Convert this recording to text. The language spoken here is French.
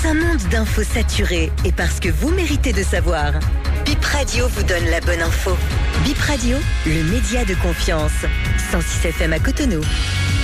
un monde d'infos saturées et parce que vous méritez de savoir. Bip Radio vous donne la bonne info. Bip Radio, le média de confiance. 106 FM à Cotonou.